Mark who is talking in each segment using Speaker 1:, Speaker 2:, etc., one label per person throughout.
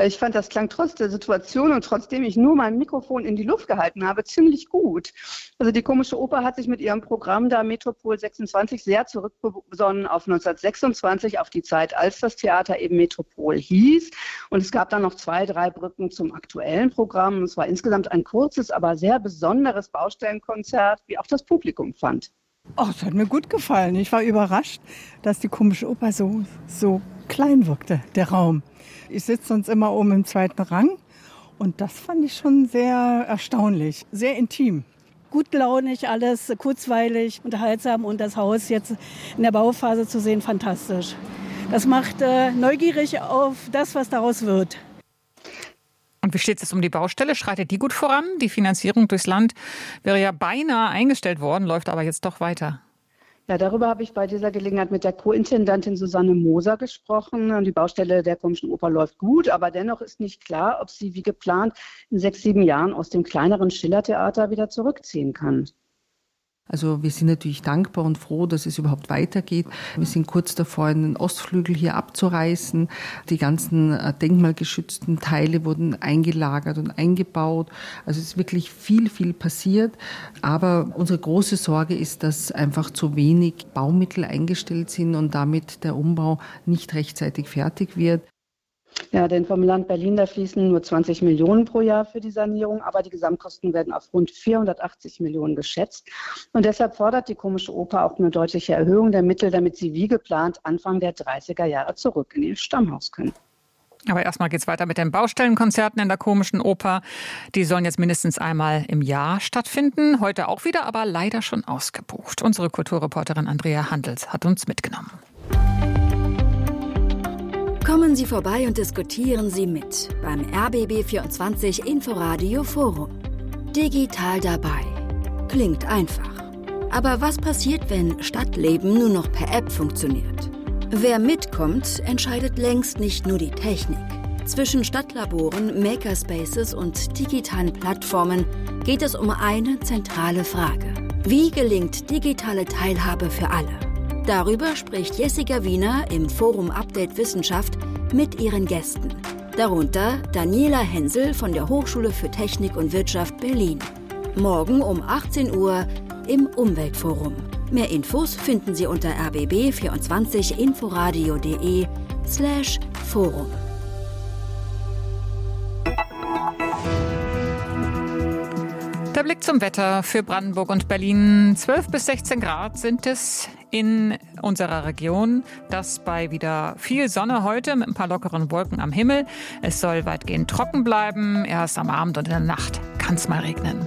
Speaker 1: Ich fand, das klang trotz der Situation und trotzdem ich nur mein Mikrofon in die Luft gehalten habe, ziemlich gut. Also die Komische Oper hat sich mit ihrem Programm da Metropol 26 sehr zurückbesonnen auf 1926, auf die Zeit, als das Theater eben Metropol hieß. Und es gab dann noch 2, 3 Brücken zum aktuellen Programm. Es war insgesamt ein kurzes, aber sehr besonderes Baustellenkonzert, wie auch das Publikum fand.
Speaker 2: Oh, das hat mir gut gefallen. Ich war überrascht, dass die Komische Oper so klein wirkte, der Raum. Ich sitze sonst immer oben im 2. Rang und das fand ich schon sehr erstaunlich, sehr intim.
Speaker 3: Gutlaunig alles, kurzweilig, unterhaltsam und das Haus jetzt in der Bauphase zu sehen, fantastisch. Das macht neugierig auf das, was daraus wird.
Speaker 4: Und wie steht es um die Baustelle? Schreitet die gut voran? Die Finanzierung durchs Land wäre ja beinahe eingestellt worden, läuft aber jetzt doch weiter.
Speaker 1: Ja, darüber habe ich bei dieser Gelegenheit mit der Co-Intendantin Susanne Moser gesprochen. Die Baustelle der Komischen Oper läuft gut, aber dennoch ist nicht klar, ob sie wie geplant in 6, 7 Jahren aus dem kleineren Schillertheater wieder zurückziehen kann.
Speaker 5: Also wir sind natürlich dankbar und froh, dass es überhaupt weitergeht. Wir sind kurz davor, einen Ostflügel hier abzureißen. Die ganzen denkmalgeschützten Teile wurden eingelagert und eingebaut. Also es ist wirklich viel, viel passiert. Aber unsere große Sorge ist, dass einfach zu wenig Baumittel eingestellt sind und damit der Umbau nicht rechtzeitig fertig wird.
Speaker 1: Ja, denn vom Land Berlin, da fließen nur 20 Millionen pro Jahr für die Sanierung, aber die Gesamtkosten werden auf rund 480 Millionen geschätzt. Und deshalb fordert die Komische Oper auch eine deutliche Erhöhung der Mittel, damit sie wie geplant Anfang der 30er Jahre zurück in ihr Stammhaus können.
Speaker 4: Aber erstmal geht's weiter mit den Baustellenkonzerten in der Komischen Oper. Die sollen jetzt mindestens einmal im Jahr stattfinden. Heute auch wieder, aber leider schon ausgebucht. Unsere Kulturreporterin Andrea Handels hat uns mitgenommen.
Speaker 6: Kommen Sie vorbei und diskutieren Sie mit beim RBB24 Inforadio Forum. Digital dabei. Klingt einfach. Aber was passiert, wenn Stadtleben nur noch per App funktioniert? Wer mitkommt, entscheidet längst nicht nur die Technik. Zwischen Stadtlaboren, Makerspaces und digitalen Plattformen geht es um eine zentrale Frage. Wie gelingt digitale Teilhabe für alle? Darüber spricht Jessica Wiener im Forum Update Wissenschaft mit ihren Gästen. Darunter Daniela Hensel von der Hochschule für Technik und Wirtschaft Berlin. Morgen um 18 Uhr im Umweltforum. Mehr Infos finden Sie unter rbb24inforadio.de/forum.
Speaker 4: Der Blick zum Wetter für Brandenburg und Berlin. 12 bis 16 Grad sind es in unserer Region. Das bei wieder viel Sonne heute mit ein paar lockeren Wolken am Himmel. Es soll weitgehend trocken bleiben. Erst am Abend und in der Nacht kann es mal regnen.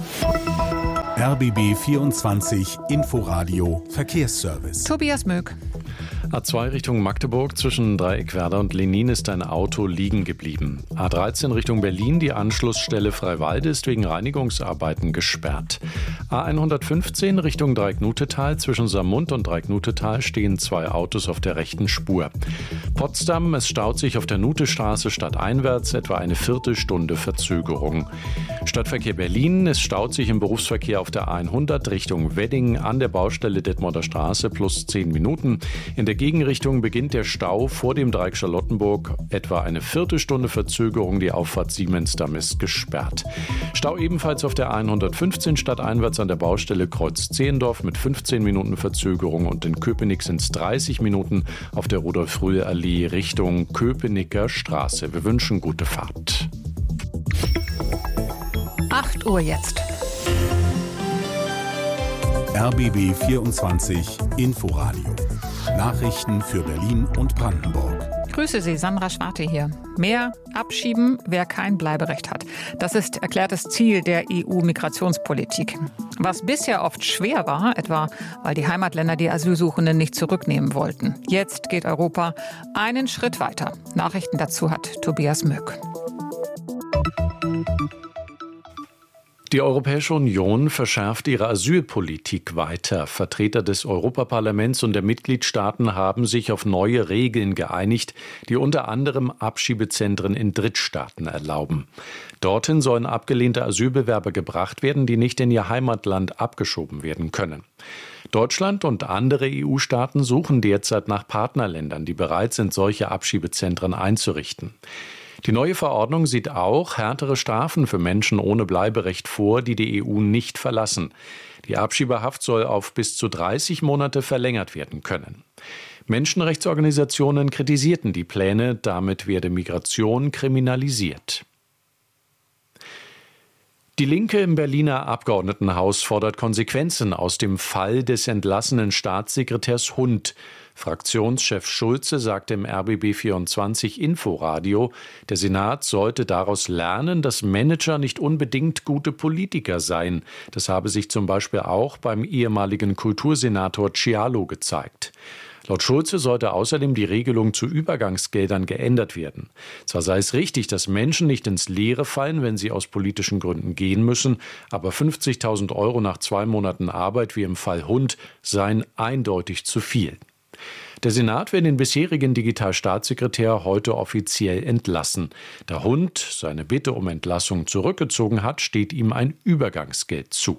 Speaker 7: RBB 24 Inforadio Verkehrsservice.
Speaker 4: Tobias Möck.
Speaker 8: A2 Richtung Magdeburg zwischen Dreieckwerder und Lenin ist ein Auto liegen geblieben. A13 Richtung Berlin, die Anschlussstelle Freiwalde ist wegen Reinigungsarbeiten gesperrt. A115 Richtung Dreiecknutetal zwischen Saarmund und Dreiecknutetal stehen 2 Autos auf der rechten Spur. Potsdam, es staut sich auf der Nutestraße stadteinwärts etwa eine Viertelstunde Verzögerung. Stadtverkehr Berlin, es staut sich im Berufsverkehr auf der A100 Richtung Wedding an der Baustelle Detmolder Straße plus 10 Minuten. In der Gegenrichtung beginnt der Stau vor dem Dreieck Charlottenburg. Etwa eine Viertelstunde Verzögerung. Die Auffahrt Siemensdamm ist gesperrt. Stau ebenfalls auf der A115 stadteinwärts an der Baustelle Kreuz-Zehendorf mit 15 Minuten Verzögerung und in Köpenick sind es 30 Minuten auf der Rudolf-Rühl-Allee Richtung Köpenicker Straße. Wir wünschen gute Fahrt.
Speaker 4: 8 Uhr jetzt.
Speaker 7: RBB 24 Inforadio. Nachrichten für Berlin und Brandenburg.
Speaker 4: Grüße Sie, Sandra Schwarte hier. Mehr abschieben, wer kein Bleiberecht hat. Das ist erklärtes Ziel der EU-Migrationspolitik. Was bisher oft schwer war, etwa weil die Heimatländer die Asylsuchenden nicht zurücknehmen wollten. Jetzt geht Europa einen Schritt weiter. Nachrichten dazu hat Tobias Möck.
Speaker 8: Die Europäische Union verschärft ihre Asylpolitik weiter. Vertreter des Europaparlaments und der Mitgliedstaaten haben sich auf neue Regeln geeinigt, die unter anderem Abschiebezentren in Drittstaaten erlauben. Dorthin sollen abgelehnte Asylbewerber gebracht werden, die nicht in ihr Heimatland abgeschoben werden können. Deutschland und andere EU-Staaten suchen derzeit nach Partnerländern, die bereit sind, solche Abschiebezentren einzurichten. Die neue Verordnung sieht auch härtere Strafen für Menschen ohne Bleiberecht vor, die die EU nicht verlassen. Die Abschiebehaft soll auf bis zu 30 Monate verlängert werden können. Menschenrechtsorganisationen kritisierten die Pläne, damit werde Migration kriminalisiert. Die Linke im Berliner Abgeordnetenhaus fordert Konsequenzen aus dem Fall des entlassenen Staatssekretärs Hund. Fraktionschef Schulze sagte im RBB24 Inforadio, der Senat sollte daraus lernen, dass Manager nicht unbedingt gute Politiker seien. Das habe sich zum Beispiel auch beim ehemaligen Kultursenator Cialo gezeigt. Laut Schulze sollte außerdem die Regelung zu Übergangsgeldern geändert werden. Zwar sei es richtig, dass Menschen nicht ins Leere fallen, wenn sie aus politischen Gründen gehen müssen, aber 50.000 € nach 2 Monaten Arbeit wie im Fall Hund seien eindeutig zu viel. Der Senat will den bisherigen Digitalstaatssekretär heute offiziell entlassen. Da Hund seine Bitte um Entlassung zurückgezogen hat, steht ihm ein Übergangsgeld zu.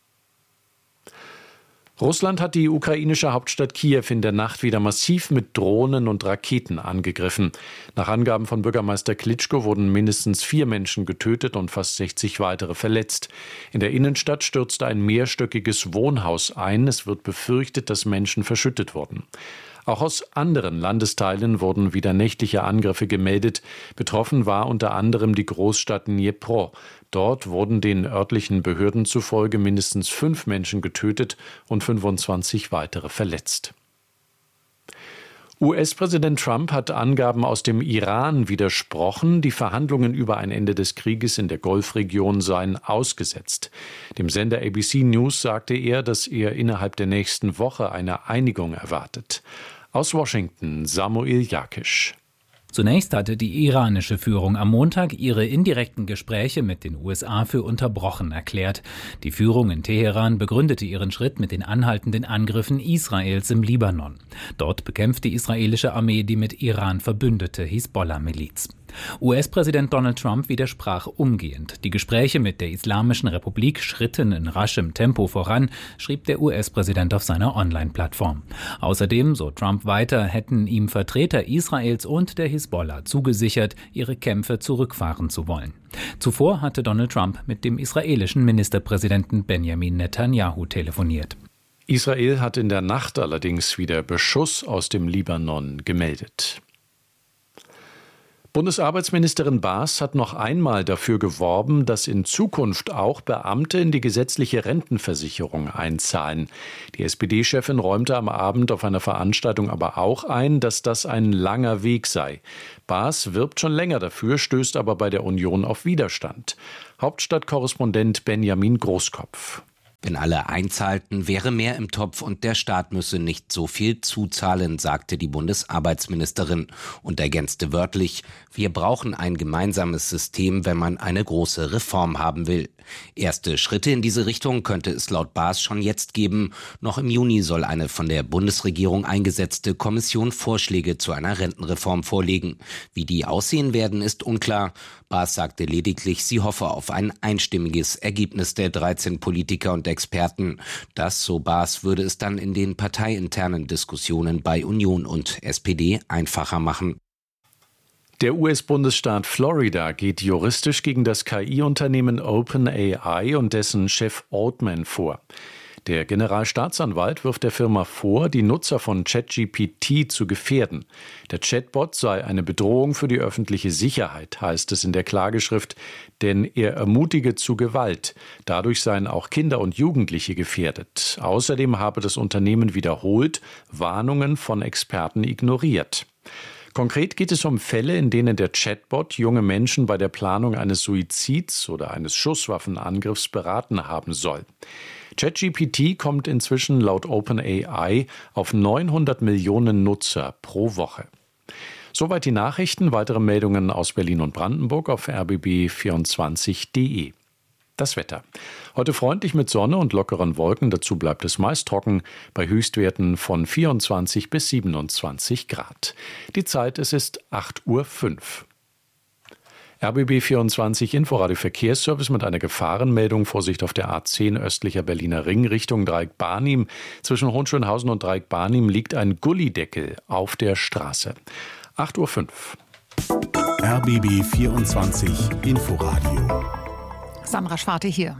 Speaker 8: Russland hat die ukrainische Hauptstadt Kiew in der Nacht wieder massiv mit Drohnen und Raketen angegriffen. Nach Angaben von Bürgermeister Klitschko wurden mindestens 4 Menschen getötet und fast 60 weitere verletzt. In der Innenstadt stürzte ein mehrstöckiges Wohnhaus ein. Es wird befürchtet, dass Menschen verschüttet wurden. Auch aus anderen Landesteilen wurden wieder nächtliche Angriffe gemeldet. Betroffen war unter anderem die Großstadt Dnipro. Dort wurden den örtlichen Behörden zufolge mindestens 5 Menschen getötet und 25 weitere verletzt. US-Präsident Trump hat Angaben aus dem Iran widersprochen, die Verhandlungen über ein Ende des Krieges in der Golfregion seien ausgesetzt. Dem Sender ABC News sagte er, dass er innerhalb der nächsten Woche eine Einigung erwartet. Aus Washington, Samuel Jakisch.
Speaker 9: Zunächst hatte die iranische Führung am Montag ihre indirekten Gespräche mit den USA für unterbrochen erklärt. Die Führung in Teheran begründete ihren Schritt mit den anhaltenden Angriffen Israels im Libanon. Dort bekämpft die israelische Armee die mit Iran verbündete Hisbollah-Miliz. US-Präsident Donald Trump widersprach umgehend. Die Gespräche mit der Islamischen Republik schritten in raschem Tempo voran, schrieb der US-Präsident auf seiner Online-Plattform. Außerdem, so Trump weiter, hätten ihm Vertreter Israels und der Hisbollah zugesichert, ihre Kämpfe zurückfahren zu wollen. Zuvor hatte Donald Trump mit dem israelischen Ministerpräsidenten Benjamin Netanyahu telefoniert.
Speaker 8: Israel hat in der Nacht allerdings wieder Beschuss aus dem Libanon gemeldet. Bundesarbeitsministerin Baas hat noch einmal dafür geworben, dass in Zukunft auch Beamte in die gesetzliche Rentenversicherung einzahlen. Die SPD-Chefin räumte am Abend auf einer Veranstaltung aber auch ein, dass das ein langer Weg sei. Baas wirbt schon länger dafür, stößt aber bei der Union auf Widerstand. Hauptstadtkorrespondent Benjamin Großkopf.
Speaker 10: Wenn alle einzahlten, wäre mehr im Topf und der Staat müsse nicht so viel zuzahlen, sagte die Bundesarbeitsministerin und ergänzte wörtlich: Wir brauchen ein gemeinsames System, wenn man eine große Reform haben will. Erste Schritte in diese Richtung könnte es laut Baas schon jetzt geben. Noch im Juni soll eine von der Bundesregierung eingesetzte Kommission Vorschläge zu einer Rentenreform vorlegen. Wie die aussehen werden, ist unklar. Baas sagte lediglich, sie hoffe auf ein einstimmiges Ergebnis der 13 Politiker und Experten. Das, so Baas, würde es dann in den parteiinternen Diskussionen bei Union und SPD einfacher machen.
Speaker 8: Der US-Bundesstaat Florida geht juristisch gegen das KI-Unternehmen OpenAI und dessen Chef Altman vor. Der Generalstaatsanwalt wirft der Firma vor, die Nutzer von ChatGPT zu gefährden. Der Chatbot sei eine Bedrohung für die öffentliche Sicherheit, heißt es in der Klageschrift, denn er ermutige zu Gewalt. Dadurch seien auch Kinder und Jugendliche gefährdet. Außerdem habe das Unternehmen wiederholt Warnungen von Experten ignoriert. Konkret geht es um Fälle, in denen der Chatbot junge Menschen bei der Planung eines Suizids oder eines Schusswaffenangriffs beraten haben soll. ChatGPT kommt inzwischen laut OpenAI auf 900 Millionen Nutzer pro Woche. Soweit die Nachrichten. Weitere Meldungen aus Berlin und Brandenburg auf rbb24.de. Das Wetter. Heute freundlich mit Sonne und lockeren Wolken. Dazu bleibt es meist trocken bei Höchstwerten von 24 bis 27 Grad. Die Zeit, es ist 8:05 Uhr. RBB24 Inforadio Verkehrsservice mit einer Gefahrenmeldung. Vorsicht auf der A10 östlicher Berliner Ring Richtung Dreieck-Barnim. Zwischen Hohenschönhausen und Dreieck-Barnim liegt ein Gullideckel auf der Straße. 8:05 Uhr.
Speaker 7: RBB 24 Inforadio.
Speaker 4: Sandra Schwarte hier.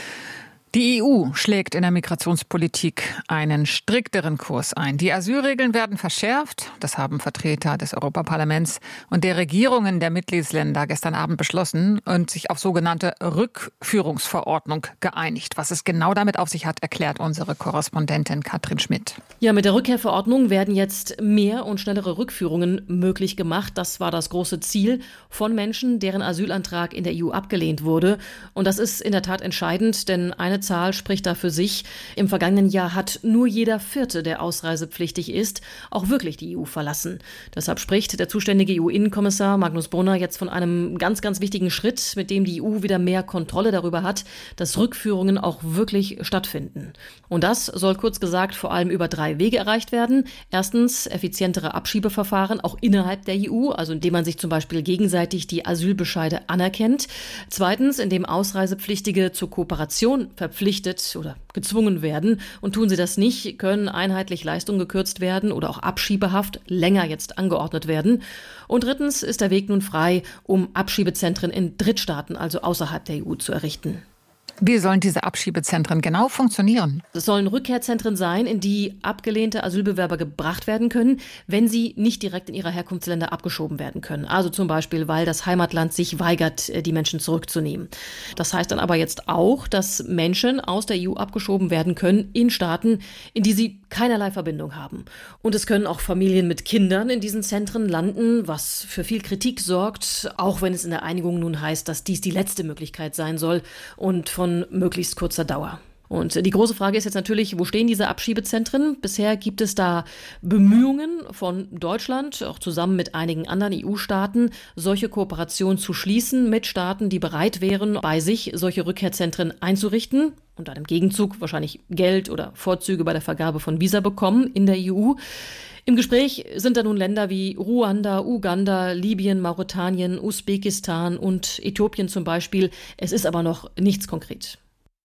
Speaker 4: Die EU schlägt in der Migrationspolitik einen strikteren Kurs ein. Die Asylregeln werden verschärft. Das haben Vertreter des Europaparlaments und der Regierungen der Mitgliedsländer gestern Abend beschlossen und sich auf sogenannte Rückführungsverordnung geeinigt. Was es genau damit auf sich hat, erklärt unsere Korrespondentin Katrin Schmidt.
Speaker 11: Ja, mit der Rückkehrverordnung werden jetzt mehr und schnellere Rückführungen möglich gemacht. Das war das große Ziel von Menschen, deren Asylantrag in der EU abgelehnt wurde. Und das ist in der Tat entscheidend, denn eine Zahl spricht da für sich. Im vergangenen Jahr hat nur jeder Vierte, der ausreisepflichtig ist, auch wirklich die EU verlassen. Deshalb spricht der zuständige EU-Innenkommissar Magnus Brunner jetzt von einem ganz, ganz wichtigen Schritt, mit dem die EU wieder mehr Kontrolle darüber hat, dass Rückführungen auch wirklich stattfinden. Und das soll kurz gesagt vor allem über 3 Wege erreicht werden. Erstens effizientere Abschiebeverfahren, auch innerhalb der EU, also indem man sich zum Beispiel gegenseitig die Asylbescheide anerkennt. Zweitens, indem Ausreisepflichtige zur Kooperation verpflichtet oder gezwungen werden. Und tun sie das nicht, können einheitlich Leistungen gekürzt werden oder auch Abschiebehaft länger jetzt angeordnet werden. Und drittens ist der Weg nun frei, um Abschiebezentren in Drittstaaten, also außerhalb der EU, zu errichten.
Speaker 4: Wie sollen diese Abschiebezentren genau funktionieren?
Speaker 11: Es sollen Rückkehrzentren sein, in die abgelehnte Asylbewerber gebracht werden können, wenn sie nicht direkt in ihre Herkunftsländer abgeschoben werden können. Also zum Beispiel, weil das Heimatland sich weigert, die Menschen zurückzunehmen. Das heißt dann aber jetzt auch, dass Menschen aus der EU abgeschoben werden können in Staaten, in die sie keinerlei Verbindung haben. Und es können auch Familien mit Kindern in diesen Zentren landen, was für viel Kritik sorgt, auch wenn es in der Einigung nun heißt, dass dies die letzte Möglichkeit sein soll und von möglichst kurzer Dauer. Und die große Frage ist jetzt natürlich, wo stehen diese Abschiebezentren? Bisher gibt es da Bemühungen von Deutschland, auch zusammen mit einigen anderen EU-Staaten, solche Kooperationen zu schließen mit Staaten, die bereit wären, bei sich solche Rückkehrzentren einzurichten und dann im Gegenzug wahrscheinlich Geld oder Vorzüge bei der Vergabe von Visa bekommen in der EU. Im Gespräch sind da nun Länder wie Ruanda, Uganda, Libyen, Mauretanien, Usbekistan und Äthiopien zum Beispiel. Es ist aber noch nichts konkret.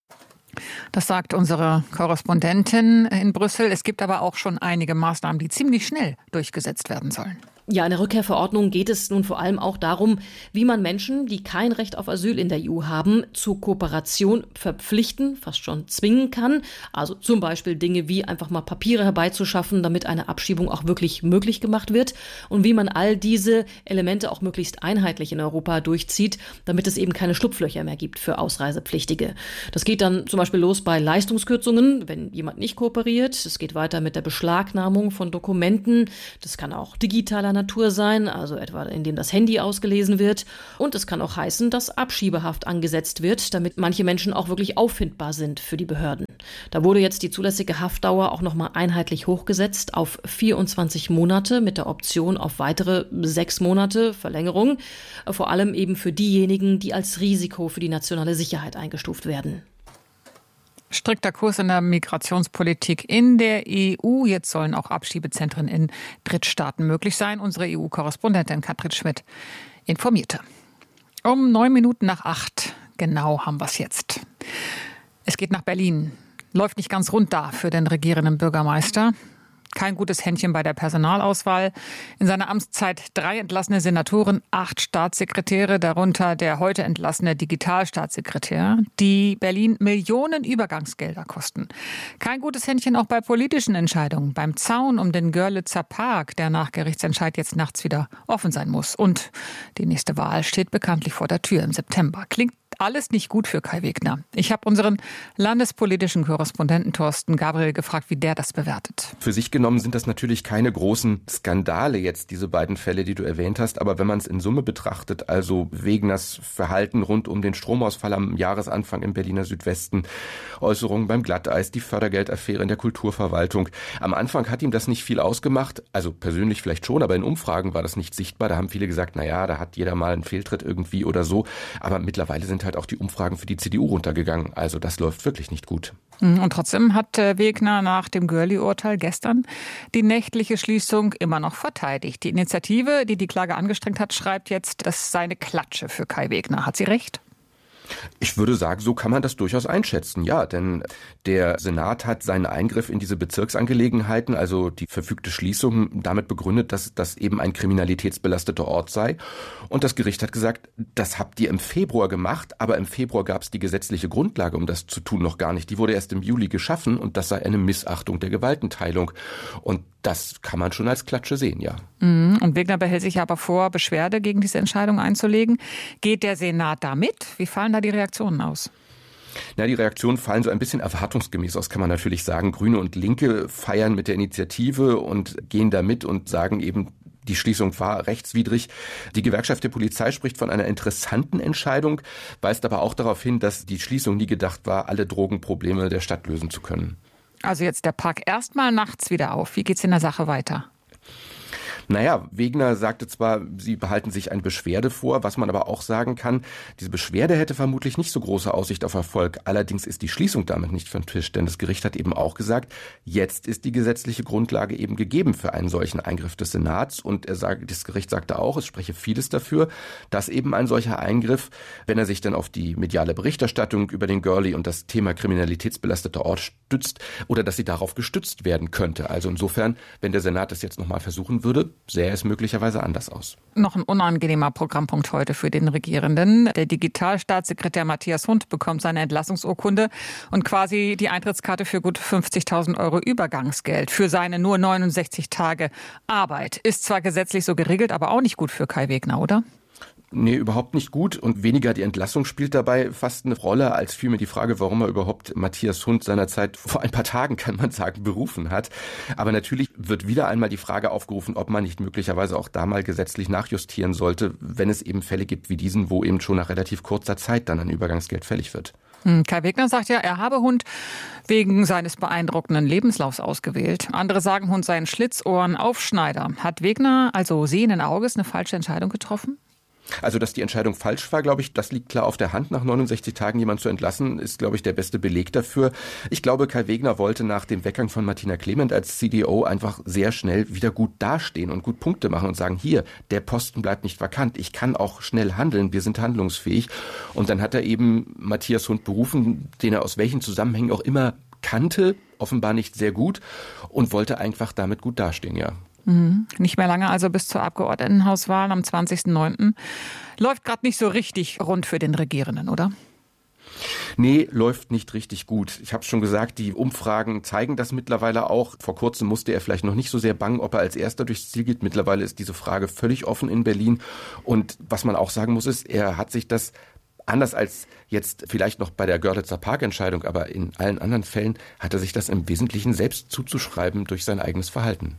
Speaker 4: Das sagt unsere Korrespondentin in Brüssel. Es gibt aber auch schon einige Maßnahmen, die ziemlich schnell durchgesetzt werden sollen.
Speaker 11: Ja, in der Rückkehrverordnung geht es nun vor allem auch darum, wie man Menschen, die kein Recht auf Asyl in der EU haben, zur Kooperation verpflichten, fast schon zwingen kann. Also zum Beispiel Dinge wie einfach mal Papiere herbeizuschaffen, damit eine Abschiebung auch wirklich möglich gemacht wird. Und wie man all diese Elemente auch möglichst einheitlich in Europa durchzieht, damit es eben keine Schlupflöcher mehr gibt für Ausreisepflichtige. Das geht dann zum Beispiel los bei Leistungskürzungen, wenn jemand nicht kooperiert. Es geht weiter mit der Beschlagnahmung von Dokumenten. Das kann auch digitaler Natur sein, also etwa indem das Handy ausgelesen wird. Und es kann auch heißen, dass Abschiebehaft angesetzt wird, damit manche Menschen auch wirklich auffindbar sind für die Behörden. Da wurde jetzt die zulässige Haftdauer auch nochmal einheitlich hochgesetzt auf 24 Monate mit der Option auf weitere 6 Monate Verlängerung. Vor allem eben für diejenigen, die als Risiko für die nationale Sicherheit eingestuft werden.
Speaker 4: Strikter Kurs in der Migrationspolitik in der EU. Jetzt sollen auch Abschiebezentren in Drittstaaten möglich sein. Unsere EU-Korrespondentin Katrin Schmidt informierte. Um 8:09 genau haben wir es jetzt. Es geht nach Berlin. Läuft nicht ganz rund da für den regierenden Bürgermeister. Kein gutes Händchen bei der Personalauswahl. In seiner Amtszeit 3 entlassene Senatoren, 8 Staatssekretäre, darunter der heute entlassene Digitalstaatssekretär, die Berlin Millionen Übergangsgelder kosten. Kein gutes Händchen auch bei politischen Entscheidungen. Beim Zaun um den Görlitzer Park, der nach Gerichtsentscheid jetzt nachts wieder offen sein muss. Und die nächste Wahl steht bekanntlich vor der Tür im September. Klingt alles nicht gut für Kai Wegner. Ich habe unseren landespolitischen Korrespondenten Thorsten Gabriel gefragt, wie der das bewertet.
Speaker 12: Für sich genommen sind das natürlich keine großen Skandale jetzt, diese beiden Fälle, die du erwähnt hast. Aber wenn man es in Summe betrachtet, also Wegners Verhalten rund um den Stromausfall am Jahresanfang im Berliner Südwesten, Äußerungen beim Glatteis, die Fördergeldaffäre in der Kulturverwaltung. Am Anfang hat ihm das nicht viel ausgemacht, also persönlich vielleicht schon, aber in Umfragen war das nicht sichtbar. Da haben viele gesagt, naja, da hat jeder mal einen Fehltritt irgendwie oder so. Aber mittlerweile sind halt auch die Umfragen für die CDU runtergegangen. Also das läuft wirklich nicht gut.
Speaker 4: Und trotzdem hat Wegner nach dem Görli-Urteil gestern die nächtliche Schließung immer noch verteidigt. Die Initiative, die die Klage angestrengt hat, schreibt jetzt, das sei eine Klatsche für Kai Wegner. Hat sie recht?
Speaker 12: Ich würde sagen, so kann man das durchaus einschätzen, ja, denn der Senat hat seinen Eingriff in diese Bezirksangelegenheiten, also die verfügte Schließung, damit begründet, dass das eben ein kriminalitätsbelasteter Ort sei. Und das Gericht hat gesagt, das habt ihr im Februar gemacht, aber im Februar gab es die gesetzliche Grundlage, um das zu tun, noch gar nicht. Die wurde erst im Juli geschaffen und das sei eine Missachtung der Gewaltenteilung. Und das kann man schon als Klatsche sehen, ja.
Speaker 4: Und Wegner behält sich aber vor, Beschwerde gegen diese Entscheidung einzulegen. Geht der Senat da mit? Wie fallen da die Reaktionen aus?
Speaker 12: Na, die Reaktionen fallen so ein bisschen erwartungsgemäß aus, kann man natürlich sagen. Grüne und Linke feiern mit der Initiative und gehen da mit und sagen eben, die Schließung war rechtswidrig. Die Gewerkschaft der Polizei spricht von einer interessanten Entscheidung, weist aber auch darauf hin, dass die Schließung nie gedacht war, alle Drogenprobleme der Stadt lösen zu können.
Speaker 4: Also jetzt der Park erstmal nachts wieder auf. Wie geht's in der Sache weiter?
Speaker 12: Naja, Wegner sagte zwar, sie behalten sich eine Beschwerde vor, was man aber auch sagen kann, diese Beschwerde hätte vermutlich nicht so große Aussicht auf Erfolg. Allerdings ist die Schließung damit nicht vom Tisch, denn das Gericht hat eben auch gesagt, jetzt ist die gesetzliche Grundlage eben gegeben für einen solchen Eingriff des Senats. Und das Gericht sagte auch, es spreche vieles dafür, dass eben ein solcher Eingriff, wenn er sich dann auf die mediale Berichterstattung über den Girlie und das Thema kriminalitätsbelasteter Ort stützt, oder dass sie darauf gestützt werden könnte. Also insofern, wenn der Senat das jetzt nochmal versuchen würde, sähe es möglicherweise anders aus.
Speaker 4: Noch ein unangenehmer Programmpunkt heute für den Regierenden. Der Digitalstaatssekretär Matthias Hund bekommt seine Entlassungsurkunde und quasi die Eintrittskarte für gut 50.000 € Übergangsgeld für seine nur 69 Tage Arbeit. Ist zwar gesetzlich so geregelt, aber auch nicht gut für Kai Wegner, oder?
Speaker 12: Nee, überhaupt nicht gut und weniger die Entlassung spielt dabei fast eine Rolle, als vielmehr die Frage, warum er überhaupt Matthias Hund seinerzeit vor ein paar Tagen, kann man sagen, berufen hat. Aber natürlich wird wieder einmal die Frage aufgerufen, ob man nicht möglicherweise auch da mal gesetzlich nachjustieren sollte, wenn es eben Fälle gibt wie diesen, wo eben schon nach relativ kurzer Zeit dann ein Übergangsgeld fällig wird.
Speaker 4: Kai Wegner sagt ja, er habe Hund wegen seines beeindruckenden Lebenslaufs ausgewählt. Andere sagen, Hund sei ein Schlitzohren-Aufschneider. Hat Wegner also sehenden Auges eine falsche Entscheidung getroffen?
Speaker 12: Also, dass die Entscheidung falsch war, glaube ich, das liegt klar auf der Hand. Nach 69 Tagen jemanden zu entlassen, ist, glaube ich, der beste Beleg dafür. Ich glaube, Kai Wegner wollte nach dem Weggang von Martina Clement als CDO einfach sehr schnell wieder gut dastehen und gut Punkte machen und sagen, hier, der Posten bleibt nicht vakant. Ich kann auch schnell handeln, wir sind handlungsfähig. Und dann hat er eben Matthias Hund berufen, den er aus welchen Zusammenhängen auch immer kannte, offenbar nicht sehr gut und wollte einfach damit gut dastehen, ja.
Speaker 4: Nicht mehr lange, also bis zur Abgeordnetenhauswahl am 20.09. Läuft gerade nicht so richtig rund für den Regierenden, oder?
Speaker 12: Nee, läuft nicht richtig gut. Ich habe es schon gesagt, die Umfragen zeigen das mittlerweile auch. Vor kurzem musste er vielleicht noch nicht so sehr bangen, ob er als Erster durchs Ziel geht. Mittlerweile ist diese Frage völlig offen in Berlin. Und was man auch sagen muss, ist, er hat sich das anders als jetzt vielleicht noch bei der Görlitzer Parkentscheidung, aber in allen anderen Fällen hat er sich das im Wesentlichen selbst zuzuschreiben durch sein eigenes Verhalten.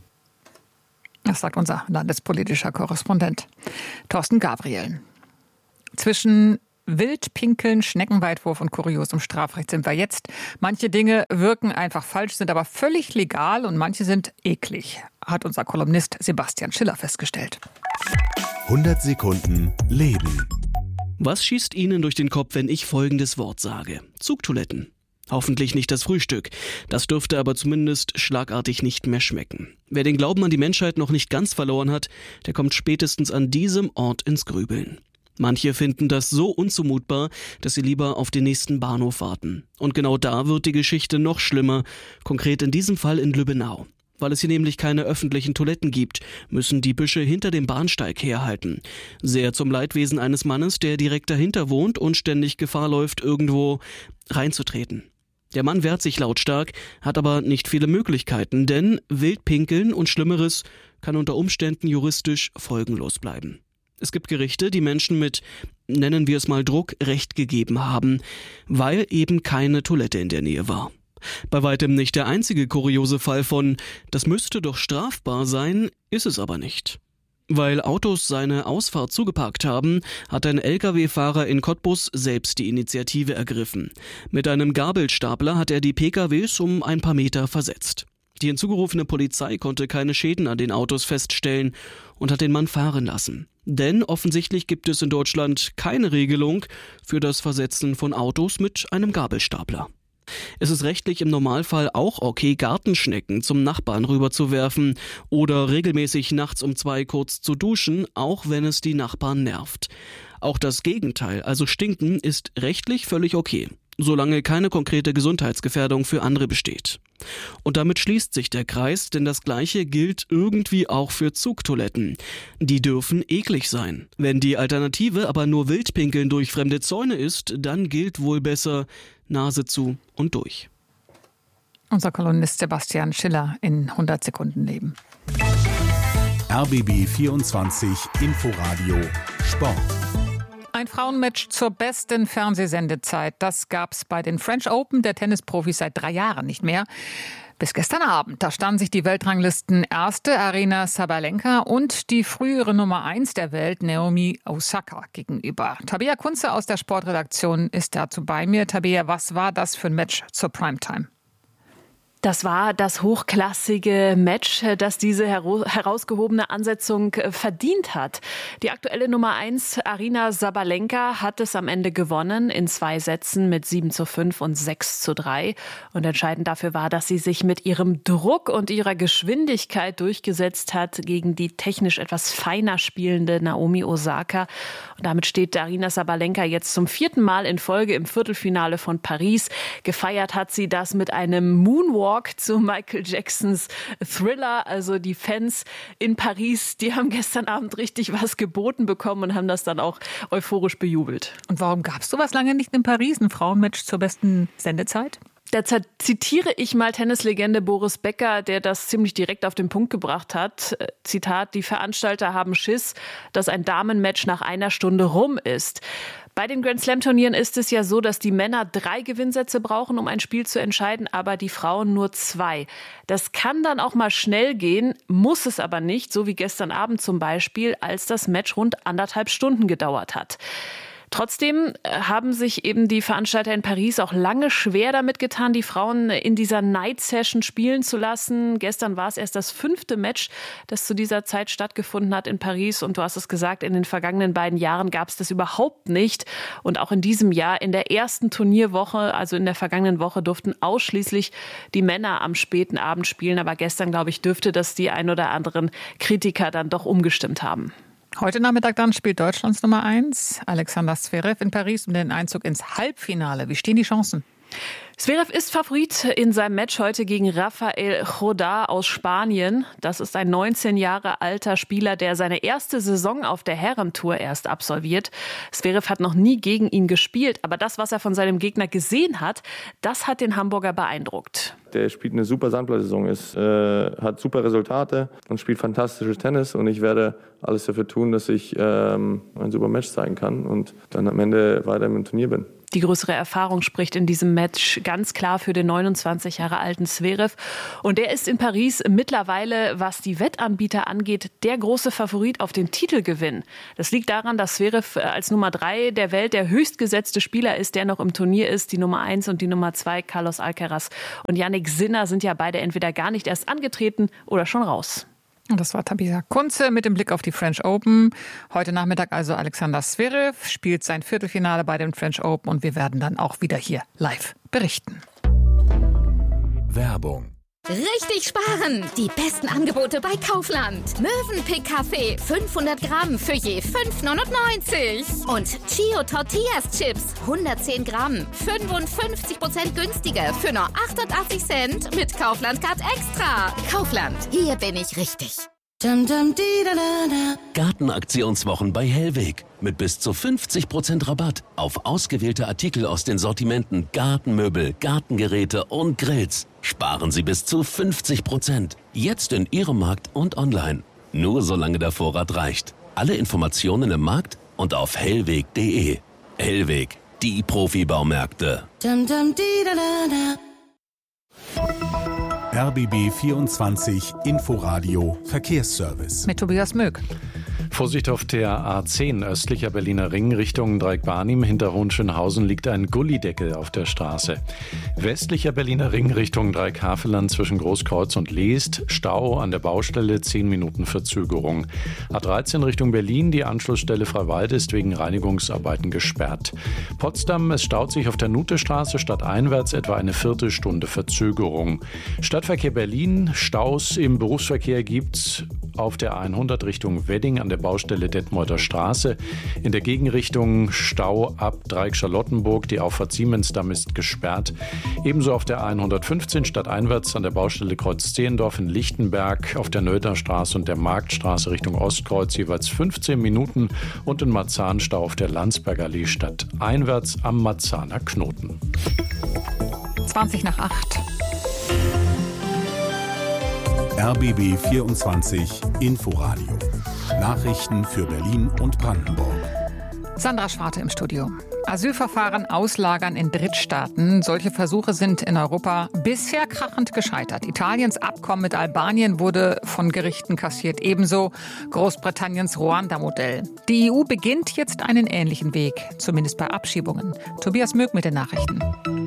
Speaker 4: Das sagt unser landespolitischer Korrespondent Thorsten Gabriel. Zwischen Wildpinkeln, Schneckenweitwurf und kuriosem Strafrecht sind wir jetzt. Manche Dinge wirken einfach falsch, sind aber völlig legal und manche sind eklig, hat unser Kolumnist Sebastian Schiller festgestellt.
Speaker 7: 100 Sekunden Leben.
Speaker 13: Was schießt Ihnen durch den Kopf, wenn ich folgendes Wort sage? Zugtoiletten. Hoffentlich nicht das Frühstück. Das dürfte aber zumindest schlagartig nicht mehr schmecken. Wer den Glauben an die Menschheit noch nicht ganz verloren hat, der kommt spätestens an diesem Ort ins Grübeln. Manche finden das so unzumutbar, dass sie lieber auf den nächsten Bahnhof warten. Und genau da wird die Geschichte noch schlimmer, konkret in diesem Fall in Lübbenau. Weil es hier nämlich keine öffentlichen Toiletten gibt, müssen die Büsche hinter dem Bahnsteig herhalten. Sehr zum Leidwesen eines Mannes, der direkt dahinter wohnt und ständig Gefahr läuft, irgendwo reinzutreten. Der Mann wehrt sich lautstark, hat aber nicht viele Möglichkeiten, denn Wildpinkeln und Schlimmeres kann unter Umständen juristisch folgenlos bleiben. Es gibt Gerichte, die Menschen mit, nennen wir es mal Druck, Recht gegeben haben, weil eben keine Toilette in der Nähe war. Bei weitem nicht der einzige kuriose Fall von, das müsste doch strafbar sein, ist es aber nicht. Weil Autos seine Ausfahrt zugeparkt haben, hat ein Lkw-Fahrer in Cottbus selbst die Initiative ergriffen. Mit einem Gabelstapler hat er die PKWs um ein paar Meter versetzt. Die hinzugerufene Polizei konnte keine Schäden an den Autos feststellen und hat den Mann fahren lassen. Denn offensichtlich gibt es in Deutschland keine Regelung für das Versetzen von Autos mit einem Gabelstapler. Es ist rechtlich im Normalfall auch okay, Gartenschnecken zum Nachbarn rüberzuwerfen oder regelmäßig nachts um 2 kurz zu duschen, auch wenn es die Nachbarn nervt. Auch das Gegenteil, also Stinken, ist rechtlich völlig okay, solange keine konkrete Gesundheitsgefährdung für andere besteht. Und damit schließt sich der Kreis, denn das Gleiche gilt irgendwie auch für Zugtoiletten. Die dürfen eklig sein. Wenn die Alternative aber nur Wildpinkeln durch fremde Zäune ist, dann gilt wohl besser Nase zu und durch.
Speaker 4: Unser Kolumnist Sebastian Schiller in 100 Sekunden Leben.
Speaker 7: RBB 24 Inforadio Sport.
Speaker 4: Ein Frauenmatch zur besten Fernsehsendezeit. Das gab's bei den French Open der Tennisprofis seit 3 Jahren nicht mehr. Bis gestern Abend. Da standen sich die Weltranglisten erste Aryna Sabalenka und die frühere Nummer 1 der Welt Naomi Osaka gegenüber. Tabea Kunze aus der Sportredaktion ist dazu bei mir. Tabea, was war das für ein Match zur Primetime?
Speaker 14: Das war das hochklassige Match, das diese herausgehobene Ansetzung verdient hat. Die aktuelle Nummer 1, Aryna Sabalenka, hat es am Ende gewonnen in 2 Sätzen mit 7:5 und 6:3. Und entscheidend dafür war, dass sie sich mit ihrem Druck und ihrer Geschwindigkeit durchgesetzt hat gegen die technisch etwas feiner spielende Naomi Osaka. Und damit steht Aryna Sabalenka jetzt zum 4. Mal in Folge im Viertelfinale von Paris. Gefeiert hat sie das mit einem Moonwalk zu Michael Jacksons Thriller. Also die Fans in Paris, die haben gestern Abend richtig was geboten bekommen und haben das dann auch euphorisch bejubelt.
Speaker 4: Und warum gab es sowas lange nicht in Paris, ein Frauenmatch zur besten Sendezeit?
Speaker 14: Da zitiere ich mal Tennislegende Boris Becker, der das ziemlich direkt auf den Punkt gebracht hat. Zitat: Die Veranstalter haben Schiss, dass ein Damenmatch nach 1 Stunde rum ist. Bei den Grand-Slam-Turnieren ist es ja so, dass die Männer 3 Gewinnsätze brauchen, um ein Spiel zu entscheiden, aber die Frauen nur 2. Das kann dann auch mal schnell gehen, muss es aber nicht, so wie gestern Abend zum Beispiel, als das Match rund 1,5 Stunden gedauert hat. Trotzdem haben sich eben die Veranstalter in Paris auch lange schwer damit getan, die Frauen in dieser Night-Session spielen zu lassen. Gestern war es erst das 5. Match, das zu dieser Zeit stattgefunden hat in Paris. Und du hast es gesagt, in den vergangenen beiden Jahren gab es das überhaupt nicht. Und auch in diesem Jahr, in der ersten Turnierwoche, also in der vergangenen Woche, durften ausschließlich die Männer am späten Abend spielen. Aber gestern, glaube ich, dürfte das die ein oder anderen Kritiker dann doch umgestimmt haben.
Speaker 4: Heute Nachmittag dann spielt Deutschlands Nummer 1, Alexander Zverev, in Paris um den Einzug ins Halbfinale. Wie stehen die Chancen?
Speaker 14: Zverev ist Favorit in seinem Match heute gegen Rafael Jodá aus Spanien. Das ist ein 19 Jahre alter Spieler, der seine erste Saison auf der Herrentour erst absolviert. Zverev hat noch nie gegen ihn gespielt, aber das, was er von seinem Gegner gesehen hat, das hat den Hamburger beeindruckt.
Speaker 15: Der spielt eine super Sandplatzsaison, hat super Resultate und spielt fantastisches Tennis. Und ich werde alles dafür tun, dass ich ein super Match zeigen kann und dann am Ende weiter im Turnier bin.
Speaker 14: Die größere Erfahrung spricht in diesem Match ganz klar für den 29 Jahre alten Zverev. Und der ist in Paris mittlerweile, was die Wettanbieter angeht, der große Favorit auf den Titelgewinn. Das liegt daran, dass Zverev als Nummer 3 der Welt der höchstgesetzte Spieler ist, der noch im Turnier ist. Die Nummer 1 und die Nummer 2, Carlos Alcaraz und Jannik Sinner, sind ja beide entweder gar nicht erst angetreten oder schon raus.
Speaker 4: Und das war Tabea Kunze mit dem Blick auf die French Open. Heute Nachmittag also Alexander Zverev spielt sein Viertelfinale bei den French Open und wir werden dann auch wieder hier live berichten.
Speaker 7: Werbung.
Speaker 16: Richtig sparen! Die besten Angebote bei Kaufland. Mövenpick Kaffee 500 Gramm für je 5,99. Und Chio Tortillas Chips 110 Gramm 55% günstiger für nur 88 Cent mit Kaufland Card Extra. Kaufland, hier bin ich richtig.
Speaker 17: Gartenaktionswochen bei Hellweg. Mit bis zu 50% Rabatt auf ausgewählte Artikel aus den Sortimenten Gartenmöbel, Gartengeräte und Grills. Sparen Sie bis zu 50%. Jetzt in Ihrem Markt und online. Nur solange der Vorrat reicht. Alle Informationen im Markt und auf hellweg.de. Hellweg, die Profibaumärkte.
Speaker 7: RBB 24 Inforadio Verkehrsservice.
Speaker 4: Mit Tobias Möck.
Speaker 8: Vorsicht auf der A10 östlicher Berliner Ring Richtung Dreieck-Barnim. Hinter Hohenschönhausen liegt ein Gullideckel auf der Straße. Westlicher Berliner Ring Richtung Dreieck-Havelland zwischen Großkreuz und Leest. Stau an der Baustelle, 10 Minuten Verzögerung. A13 Richtung Berlin, die Anschlussstelle Freiwalde ist wegen Reinigungsarbeiten gesperrt. Potsdam, es staut sich auf der Nutestraße stadteinwärts etwa eine Viertelstunde Verzögerung. Stadtverkehr Berlin, Staus im Berufsverkehr gibt's auf der 100 Richtung Wedding an der Baustelle Detmolder Straße. In der Gegenrichtung Stau ab Dreieck-Charlottenburg. Die Auffahrt Siemensdamm ist gesperrt. Ebenso auf der 115 stadteinwärts an der Baustelle Kreuz-Zehendorf in Lichtenberg, auf der Nöldner Straße und der Marktstraße Richtung Ostkreuz jeweils 15 Minuten und in Marzahn Stau auf der Landsbergallee stadteinwärts am Marzahner Knoten.
Speaker 4: 7:20
Speaker 7: RBB 24 Inforadio. Nachrichten für Berlin und Brandenburg.
Speaker 4: Sandra Schwarte im Studio. Asylverfahren auslagern in Drittstaaten. Solche Versuche sind in Europa bisher krachend gescheitert. Italiens Abkommen mit Albanien wurde von Gerichten kassiert. Ebenso Großbritanniens Ruanda-Modell. Die EU beginnt jetzt einen ähnlichen Weg, zumindest bei Abschiebungen. Tobias Möck mit den Nachrichten.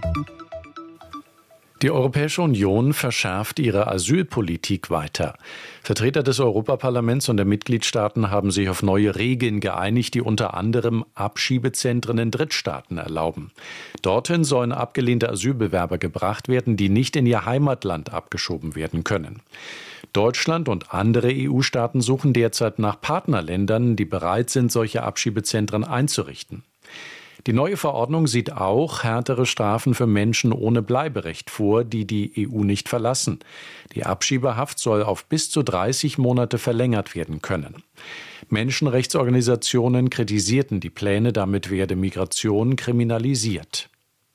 Speaker 8: Die Europäische Union verschärft ihre Asylpolitik weiter. Vertreter des Europaparlaments und der Mitgliedstaaten haben sich auf neue Regeln geeinigt, die unter anderem Abschiebezentren in Drittstaaten erlauben. Dorthin sollen abgelehnte Asylbewerber gebracht werden, die nicht in ihr Heimatland abgeschoben werden können. Deutschland und andere EU-Staaten suchen derzeit nach Partnerländern, die bereit sind, solche Abschiebezentren einzurichten. Die neue Verordnung sieht auch härtere Strafen für Menschen ohne Bleiberecht vor, die die EU nicht verlassen. Die Abschiebehaft soll auf bis zu 30 Monate verlängert werden können. Menschenrechtsorganisationen kritisierten die Pläne, damit werde Migration kriminalisiert.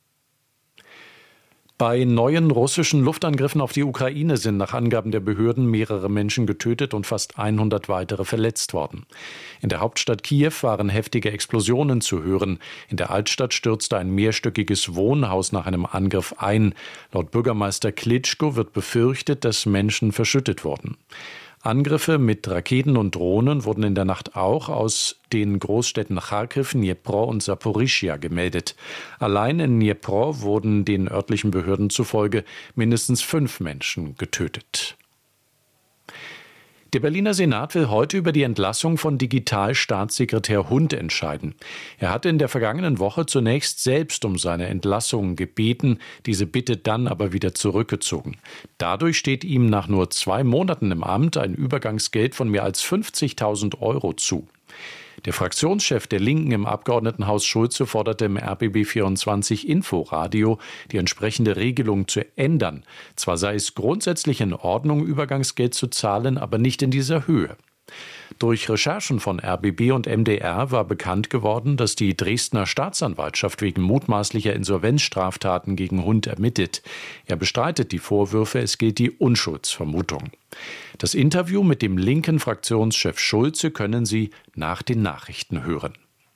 Speaker 8: Bei neuen russischen Luftangriffen auf die Ukraine sind nach Angaben der Behörden mehrere Menschen getötet und fast 100 weitere verletzt worden. In der Hauptstadt Kiew waren heftige Explosionen zu hören. In der Altstadt stürzte ein mehrstöckiges Wohnhaus nach einem Angriff ein. Laut Bürgermeister Klitschko wird befürchtet, dass Menschen verschüttet wurden. Angriffe mit Raketen und Drohnen wurden in der Nacht auch aus den Großstädten Charkiw, Dnipro und Saporischschja gemeldet. Allein in Dnipro wurden den örtlichen Behörden zufolge mindestens 5 Menschen getötet. Der Berliner Senat will heute über die Entlassung von Digitalstaatssekretär Hund entscheiden. Er hatte in der vergangenen Woche zunächst selbst um seine Entlassung gebeten, diese Bitte dann aber wieder zurückgezogen. Dadurch steht ihm nach nur 2 Monaten im Amt ein Übergangsgeld von mehr als 50.000 € zu. Der Fraktionschef der Linken im Abgeordnetenhaus Schulze forderte im RBB 24 Inforadio, die entsprechende Regelung zu ändern. Zwar sei es grundsätzlich in Ordnung, Übergangsgeld zu zahlen, aber nicht in dieser Höhe. Durch Recherchen von RBB und MDR war bekannt geworden, dass die Dresdner Staatsanwaltschaft wegen mutmaßlicher Insolvenzstraftaten gegen Hund ermittelt. Er bestreitet die Vorwürfe, es gilt die Unschuldsvermutung. Das Interview mit dem linken Fraktionschef Schulze können Sie nach den Nachrichten hören.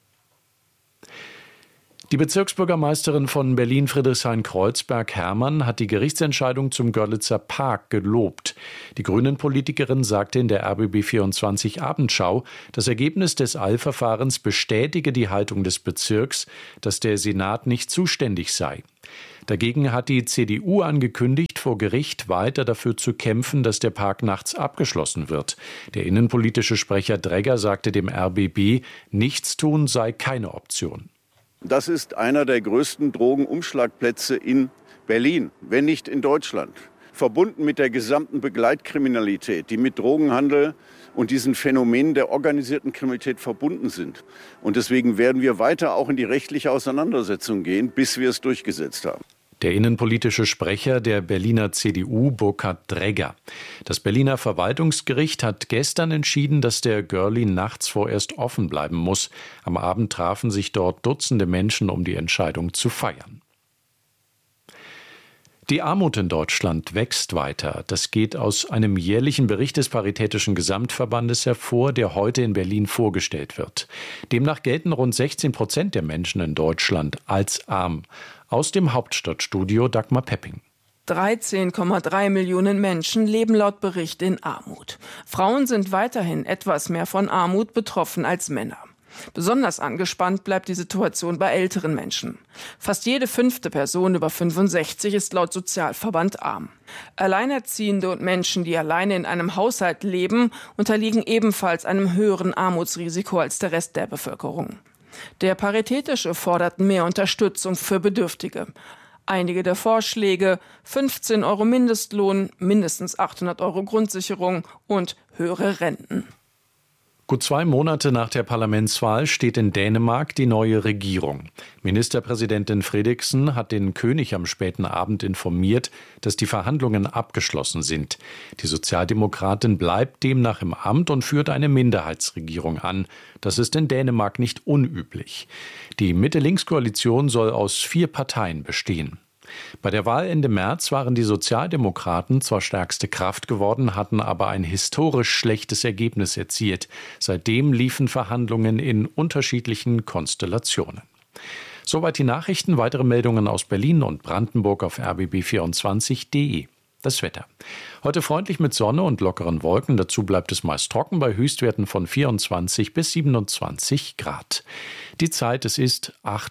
Speaker 8: Die Bezirksbürgermeisterin von Berlin-Friedrichshain-Kreuzberg, Herrmann, hat die Gerichtsentscheidung zum Görlitzer Park gelobt. Die Grünen-Politikerin sagte in der RBB24 Abendschau, das Ergebnis des Eilverfahrens bestätige die Haltung des Bezirks, dass der Senat nicht zuständig sei. Dagegen hat die CDU angekündigt, vor Gericht weiter dafür zu kämpfen, dass der Park nachts abgeschlossen wird. Der innenpolitische Sprecher Dregger sagte dem RBB, Nichtstun sei keine Option.
Speaker 18: Das ist einer der größten Drogenumschlagplätze in Berlin, wenn nicht in Deutschland. Verbunden mit der gesamten Begleitkriminalität, die mit Drogenhandel und diesen Phänomenen der organisierten Kriminalität verbunden sind. Und deswegen werden wir weiter auch in die rechtliche Auseinandersetzung gehen, bis wir es durchgesetzt haben.
Speaker 8: Der innenpolitische Sprecher der Berliner CDU, Burkhard Dregger. Das Berliner Verwaltungsgericht hat gestern entschieden, dass der Görli nachts vorerst offen bleiben muss. Am Abend trafen sich dort Dutzende Menschen, um die Entscheidung zu feiern. Die Armut in Deutschland wächst weiter. Das geht aus einem jährlichen Bericht des Paritätischen Gesamtverbandes hervor, der heute in Berlin vorgestellt wird. Demnach gelten rund 16% der Menschen in Deutschland als arm. Aus dem Hauptstadtstudio Dagmar Pepping.
Speaker 19: 13,3 Millionen Menschen leben laut Bericht in Armut. Frauen sind weiterhin etwas mehr von Armut betroffen als Männer. Besonders angespannt bleibt die Situation bei älteren Menschen. Fast jede 5. Person über 65 ist laut Sozialverband arm. Alleinerziehende und Menschen, die alleine in einem Haushalt leben, unterliegen ebenfalls einem höheren Armutsrisiko als der Rest der Bevölkerung. Der Paritätische fordert mehr Unterstützung für Bedürftige. Einige der Vorschläge: 15 € Mindestlohn, mindestens 800 € Grundsicherung und höhere Renten.
Speaker 8: Gut 2 Monate nach der Parlamentswahl steht in Dänemark die neue Regierung. Ministerpräsidentin Frederiksen hat den König am späten Abend informiert, dass die Verhandlungen abgeschlossen sind. Die Sozialdemokratin bleibt demnach im Amt und führt eine Minderheitsregierung an. Das ist in Dänemark nicht unüblich. Die Mitte-Links-Koalition soll aus 4 Parteien bestehen. Bei der Wahl Ende März waren die Sozialdemokraten zwar stärkste Kraft geworden, hatten aber ein historisch schlechtes Ergebnis erzielt. Seitdem liefen Verhandlungen in unterschiedlichen Konstellationen. Soweit die Nachrichten. Weitere Meldungen aus Berlin und Brandenburg auf rbb24.de. Das Wetter. Heute freundlich mit Sonne und lockeren Wolken. Dazu bleibt es meist trocken bei Höchstwerten von 24 bis 27 Grad. Die Zeit, es ist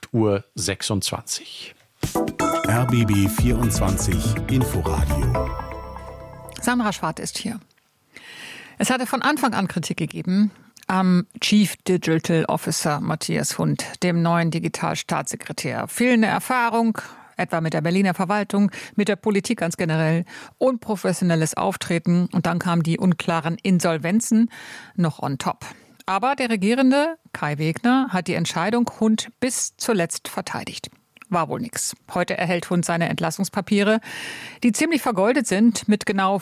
Speaker 8: 8:26 Uhr.
Speaker 7: RBB 24 Inforadio.
Speaker 4: Sandra Schwarz ist hier. Es hatte von Anfang an Kritik gegeben am Chief Digital Officer Matthias Hund, dem neuen Digitalstaatssekretär. Fehlende Erfahrung, etwa mit der Berliner Verwaltung, mit der Politik ganz generell, unprofessionelles Auftreten und dann kamen die unklaren Insolvenzen noch on top. Aber der Regierende, Kai Wegner, hat die Entscheidung Hund bis zuletzt verteidigt. War wohl nix. Heute erhält Hund seine Entlassungspapiere, die ziemlich vergoldet sind, mit genau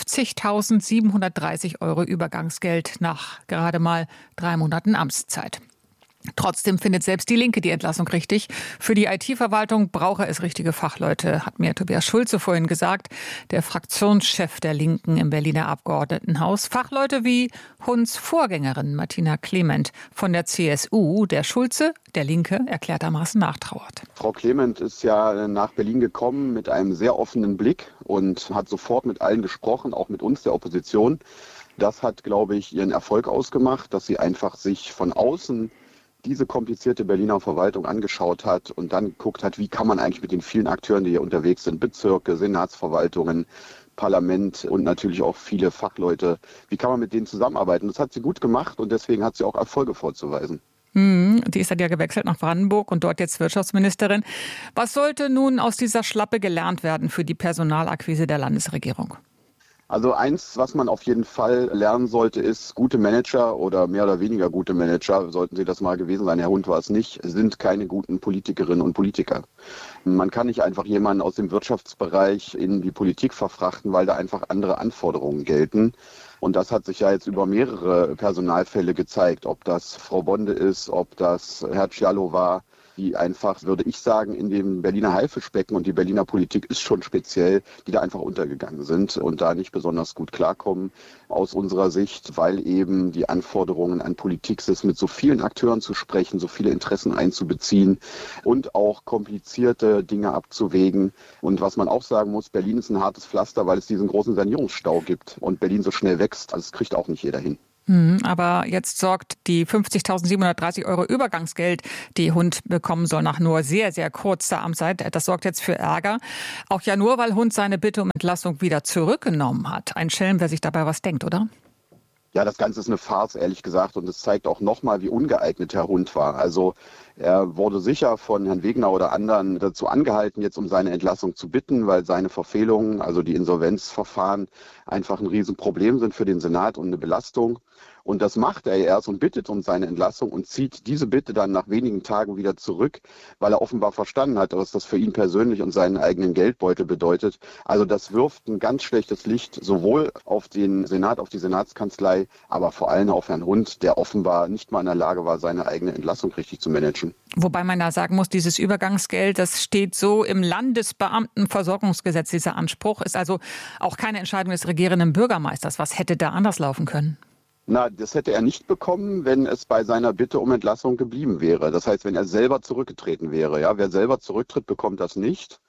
Speaker 4: 50.730 € Übergangsgeld nach gerade mal 3 Monaten Amtszeit. Trotzdem findet selbst die Linke die Entlassung richtig. Für die IT-Verwaltung brauche es richtige Fachleute, hat mir Tobias Schulze vorhin gesagt, der Fraktionschef der Linken im Berliner Abgeordnetenhaus. Fachleute wie Hunds Vorgängerin Martina Clement von der CSU, der Schulze, der Linke, erklärtermaßen nachtrauert.
Speaker 20: Frau Clement ist ja nach Berlin gekommen mit einem sehr offenen Blick und hat sofort mit allen gesprochen, auch mit uns, der Opposition. Das hat, glaube ich, ihren Erfolg ausgemacht, dass sie einfach sich von außen diese komplizierte Berliner Verwaltung angeschaut hat und dann geguckt hat, wie kann man eigentlich mit den vielen Akteuren, die hier unterwegs sind, Bezirke, Senatsverwaltungen, Parlament und natürlich auch viele Fachleute, wie kann man mit denen zusammenarbeiten? Das hat sie gut gemacht und deswegen hat sie auch Erfolge vorzuweisen.
Speaker 4: Die ist ja gewechselt nach Brandenburg und dort jetzt Wirtschaftsministerin. Was sollte nun aus dieser Schlappe gelernt werden für die Personalakquise der Landesregierung?
Speaker 20: Also eins, was man auf jeden Fall lernen sollte, ist, gute Manager oder mehr oder weniger gute Manager, sollten sie das mal gewesen sein, Herr Hund war es nicht, sind keine guten Politikerinnen und Politiker. Man kann nicht einfach jemanden aus dem Wirtschaftsbereich in die Politik verfrachten, weil da einfach andere Anforderungen gelten. Und das hat sich ja jetzt über mehrere Personalfälle gezeigt, ob das Frau Bonde ist, ob das Herr Cialo war, die einfach, würde ich sagen, in dem Berliner Haifischbecken und die Berliner Politik ist schon speziell, die da einfach untergegangen sind und da nicht besonders gut klarkommen aus unserer Sicht, weil eben die Anforderungen an Politik sind, mit so vielen Akteuren zu sprechen, so viele Interessen einzubeziehen und auch komplizierte Dinge abzuwägen. Und was man auch sagen muss, Berlin ist ein hartes Pflaster, weil es diesen großen Sanierungsstau gibt und Berlin so schnell wächst, also das kriegt auch nicht jeder hin.
Speaker 4: Aber jetzt sorgt die 50.730 € Übergangsgeld, die Hund bekommen soll nach nur sehr, sehr kurzer Amtszeit, das sorgt jetzt für Ärger. Auch ja nur, weil Hund seine Bitte um Entlassung wieder zurückgenommen hat. Ein Schelm, wer sich dabei was denkt, oder?
Speaker 20: Ja, das Ganze ist eine Farce, ehrlich gesagt. Und es zeigt auch nochmal, wie ungeeignet Herr Hund war. Also er wurde sicher von Herrn Wegner oder anderen dazu angehalten, jetzt um seine Entlassung zu bitten, weil seine Verfehlungen, also die Insolvenzverfahren, einfach ein Riesenproblem sind für den Senat und eine Belastung. Und das macht er erst und bittet um seine Entlassung und zieht diese Bitte dann nach wenigen Tagen wieder zurück, weil er offenbar verstanden hat, was das für ihn persönlich und seinen eigenen Geldbeutel bedeutet. Also das wirft ein ganz schlechtes Licht sowohl auf den Senat, auf die Senatskanzlei, aber vor allem auf Herrn Hund, der offenbar nicht mal in der Lage war, seine eigene Entlassung richtig zu managen.
Speaker 4: Wobei man da sagen muss, dieses Übergangsgeld, das steht so im Landesbeamtenversorgungsgesetz, dieser Anspruch, ist also auch keine Entscheidung des regierenden Bürgermeisters. Was hätte da anders laufen können?
Speaker 20: Na, das hätte er nicht bekommen, wenn es bei seiner Bitte um Entlassung geblieben wäre. Das heißt, wenn er selber zurückgetreten wäre. Ja, wer selber zurücktritt, bekommt das nicht.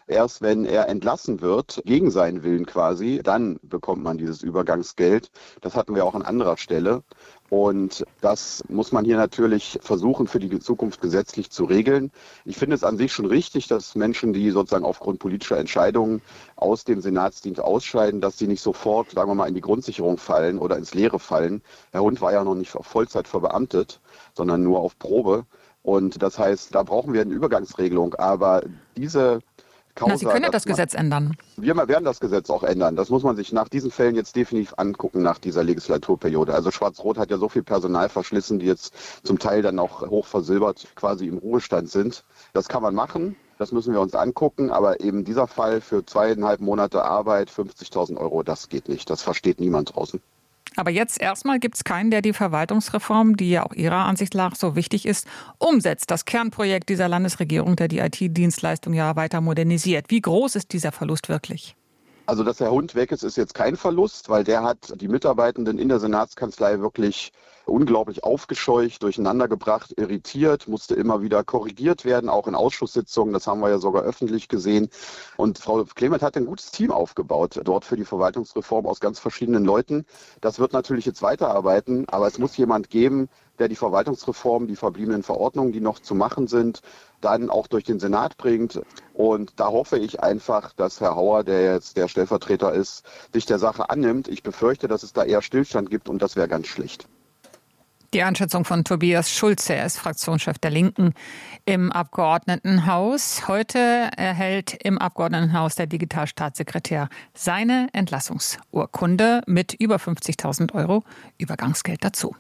Speaker 20: Erst wenn er entlassen wird, gegen seinen Willen quasi, dann bekommt man dieses Übergangsgeld. Das hatten wir auch an anderer Stelle. Und das muss man hier natürlich versuchen, für die Zukunft gesetzlich zu regeln. Ich finde es an sich schon richtig, dass Menschen, die sozusagen aufgrund politischer Entscheidungen aus dem Senatsdienst ausscheiden, dass sie nicht sofort, sagen wir mal, in die Grundsicherung fallen oder ins Leere fallen. Herr Hund war ja noch nicht auf Vollzeit verbeamtet, sondern nur auf Probe. Und das heißt, da brauchen wir eine Übergangsregelung. Aber diese
Speaker 4: Sie können ja das Gesetz ändern.
Speaker 20: Wir werden das Gesetz auch ändern. Das muss man sich nach diesen Fällen jetzt definitiv angucken, nach dieser Legislaturperiode. Also Schwarz-Rot hat ja so viel Personal verschlissen, die jetzt zum Teil dann auch hoch versilbert quasi im Ruhestand sind. Das kann man machen, das müssen wir uns angucken. Aber eben dieser Fall für 2,5 Monate Arbeit, 50.000 €, das geht nicht. Das versteht niemand draußen.
Speaker 4: Aber jetzt erstmal gibt es keinen, der die Verwaltungsreform, die ja auch Ihrer Ansicht nach so wichtig ist, umsetzt. Das Kernprojekt dieser Landesregierung, der die IT-Dienstleistung ja weiter modernisiert. Wie groß ist dieser Verlust wirklich?
Speaker 20: Also, dass Herr Hund weg ist jetzt kein Verlust, weil der hat die Mitarbeitenden in der Senatskanzlei wirklich unglaublich aufgescheucht, durcheinandergebracht, irritiert, musste immer wieder korrigiert werden, auch in Ausschusssitzungen. Das haben wir ja sogar öffentlich gesehen. Und Frau Clement hat ein gutes Team aufgebaut, dort für die Verwaltungsreform aus ganz verschiedenen Leuten. Das wird natürlich jetzt weiterarbeiten, aber es muss jemand geben, der die Verwaltungsreform, die verbliebenen Verordnungen, die noch zu machen sind, dann auch durch den Senat bringt. Und da hoffe ich einfach, dass Herr Hauer, der jetzt der Stellvertreter ist, sich der Sache annimmt. Ich befürchte, dass es da eher Stillstand gibt und das wäre ganz schlecht.
Speaker 4: Die Einschätzung von Tobias Schulze, er ist Fraktionschef der Linken im Abgeordnetenhaus. Heute erhält im Abgeordnetenhaus der Digitalstaatssekretär seine Entlassungsurkunde mit über 50.000 € Übergangsgeld dazu.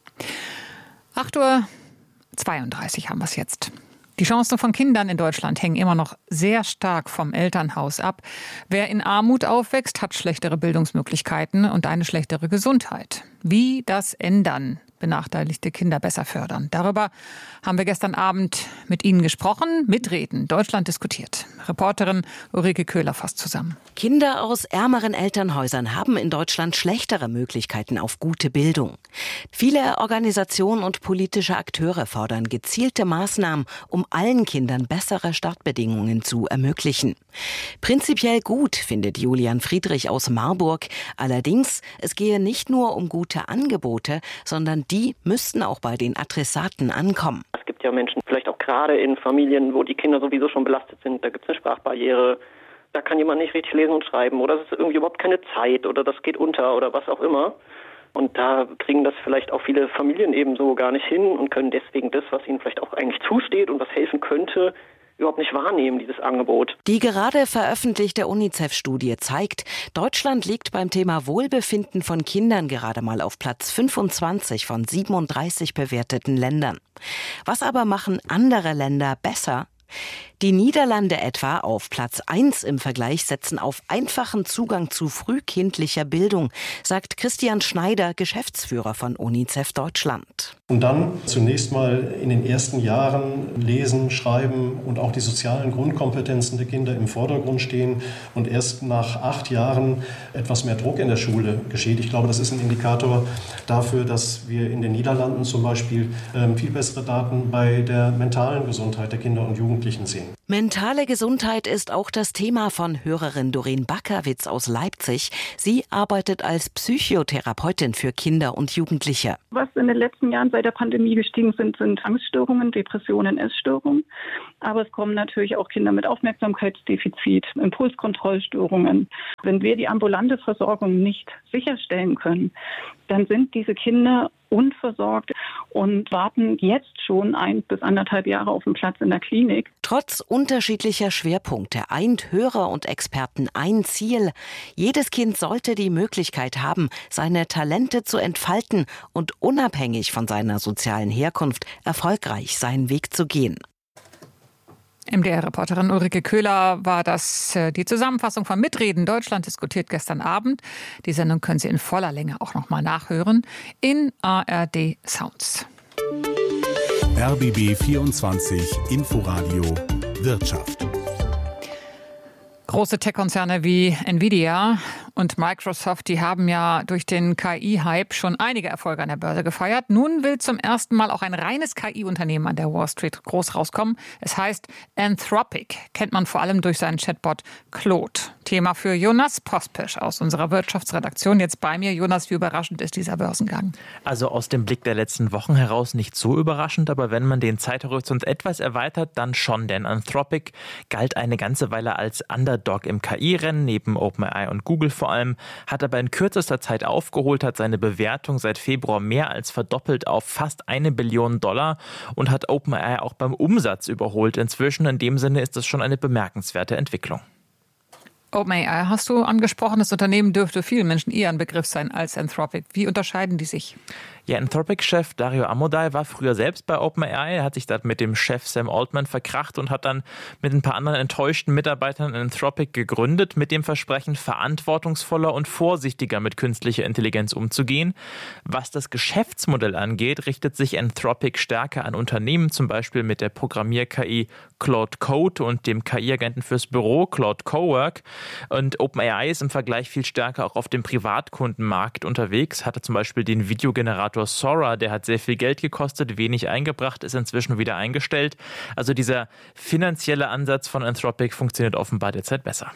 Speaker 4: 8:32 Uhr haben wir es jetzt. Die Chancen von Kindern in Deutschland hängen immer noch sehr stark vom Elternhaus ab. Wer in Armut aufwächst, hat schlechtere Bildungsmöglichkeiten und eine schlechtere Gesundheit. Wie das ändern, benachteiligte Kinder besser fördern. Darüber haben wir gestern Abend mit Ihnen gesprochen. Mitreden, Deutschland diskutiert. Reporterin Ulrike Köhler fasst zusammen.
Speaker 21: Kinder aus ärmeren Elternhäusern haben in Deutschland schlechtere Möglichkeiten auf gute Bildung. Viele Organisationen und politische Akteure fordern gezielte Maßnahmen, um allen Kindern bessere Startbedingungen zu ermöglichen. Prinzipiell gut, findet Julian Friedrich aus Marburg. Allerdings, es gehe nicht nur um gute Angebote, sondern die müssten auch bei den Adressaten ankommen.
Speaker 22: Es gibt ja Menschen, vielleicht auch gerade in Familien, wo die Kinder sowieso schon belastet sind, da gibt es eine Sprachbarriere, da kann jemand nicht richtig lesen und schreiben oder es ist irgendwie überhaupt keine Zeit oder das geht unter oder was auch immer. Und da kriegen das vielleicht auch viele Familien eben so gar nicht hin und können deswegen das, was ihnen vielleicht auch eigentlich zusteht und was helfen könnte, überhaupt nicht wahrnehmen, dieses Angebot.
Speaker 21: Die gerade veröffentlichte UNICEF-Studie zeigt, Deutschland liegt beim Thema Wohlbefinden von Kindern gerade mal auf Platz 25 von 37 bewerteten Ländern. Was aber machen andere Länder besser? Die Niederlande etwa auf Platz 1 im Vergleich setzen auf einfachen Zugang zu frühkindlicher Bildung, sagt Christian Schneider, Geschäftsführer von UNICEF Deutschland.
Speaker 23: Und dann zunächst mal in den ersten Jahren lesen, schreiben und auch die sozialen Grundkompetenzen der Kinder im Vordergrund stehen und erst nach 8 Jahren etwas mehr Druck in der Schule geschieht. Ich glaube, das ist ein Indikator dafür, dass wir in den Niederlanden zum Beispiel viel bessere Daten bei der mentalen Gesundheit der Kinder und Jugendlichen sehen.
Speaker 21: Mentale Gesundheit ist auch das Thema von Hörerin Doreen Backerwitz aus Leipzig. Sie arbeitet als Psychotherapeutin für Kinder und Jugendliche.
Speaker 24: Was in den letzten Jahren seit der Pandemie gestiegen sind Angststörungen, Depressionen, Essstörungen. Aber es kommen natürlich auch Kinder mit Aufmerksamkeitsdefizit, Impulskontrollstörungen. Wenn wir die ambulante Versorgung nicht sicherstellen können, dann sind diese Kinder unversorgt und warten jetzt schon 1 bis 1,5 Jahre auf den Platz in der Klinik.
Speaker 21: Trotz unterschiedlicher Schwerpunkte eint Hörer und Experten ein Ziel. Jedes Kind sollte die Möglichkeit haben, seine Talente zu entfalten und unabhängig von seiner sozialen Herkunft erfolgreich seinen Weg zu gehen.
Speaker 4: MDR-Reporterin Ulrike Köhler war das die Zusammenfassung von Mitreden. Deutschland diskutiert gestern Abend. Die Sendung können Sie in voller Länge auch noch mal nachhören in ARD Sounds.
Speaker 7: RBB 24 Inforadio Wirtschaft.
Speaker 4: Große Tech-Konzerne wie Nvidia und Microsoft, die haben ja durch den KI-Hype schon einige Erfolge an der Börse gefeiert. Nun will zum ersten Mal auch ein reines KI-Unternehmen an der Wall Street groß rauskommen. Es heißt Anthropic, kennt man vor allem durch seinen Chatbot Claude. Thema für Jonas Pospisch aus unserer Wirtschaftsredaktion. Jetzt bei mir. Jonas, wie überraschend ist dieser Börsengang?
Speaker 1: Also aus dem Blick der letzten Wochen heraus nicht so überraschend, aber wenn man den Zeithorizont etwas erweitert, dann schon. Denn Anthropic galt eine ganze Weile als Underdog im KI-Rennen, neben OpenAI und Google vor allem, hat aber in kürzester Zeit aufgeholt, hat seine Bewertung seit Februar mehr als verdoppelt auf fast $1 Billion und hat OpenAI auch beim Umsatz überholt. Inzwischen in dem Sinne ist das schon eine bemerkenswerte Entwicklung.
Speaker 4: OpenAI hast du angesprochen. Das Unternehmen dürfte vielen Menschen eher ein Begriff sein als Anthropic. Wie unterscheiden die sich?
Speaker 1: Ja, Anthropic-Chef Dario Amodei war früher selbst bei OpenAI. Er hat sich da mit dem Chef Sam Altman verkracht und hat dann mit ein paar anderen enttäuschten Mitarbeitern Anthropic gegründet, mit dem Versprechen, verantwortungsvoller und vorsichtiger mit künstlicher Intelligenz umzugehen. Was das Geschäftsmodell angeht, richtet sich Anthropic stärker an Unternehmen, zum Beispiel mit der Programmier-KI Claude Code und dem KI-Agenten fürs Büro Claude Cowork. Und OpenAI ist im Vergleich viel stärker auch auf dem Privatkundenmarkt unterwegs, hatte zum Beispiel den Videogenerator Sora, der hat sehr viel Geld gekostet, wenig eingebracht, ist inzwischen wieder eingestellt. Also dieser finanzielle Ansatz von Anthropic funktioniert offenbar derzeit besser.